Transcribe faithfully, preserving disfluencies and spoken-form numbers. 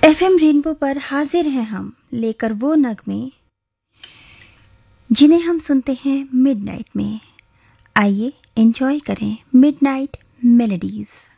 FM rainbow पर हाजिर हैं हम लेकर वो नगमे जिन्हें हम सुनते हैं मिडनाइट में। आइए एंजॉय करें मिडनाइट मेलोडीज।